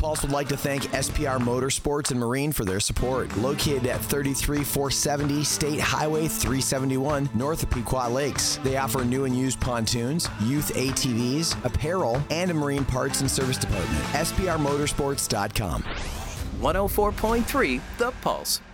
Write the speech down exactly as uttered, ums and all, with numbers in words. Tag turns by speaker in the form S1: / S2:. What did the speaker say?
S1: Pulse would like to thank S P R Motorsports and Marine for their support. Located at thirty-three four seventy State Highway three seventy-one, north of Pequot Lakes. They offer new and used pontoons, youth A T Vs, apparel, and a marine parts and service department. S P R motorsports dot com.
S2: one oh four point three The Pulse.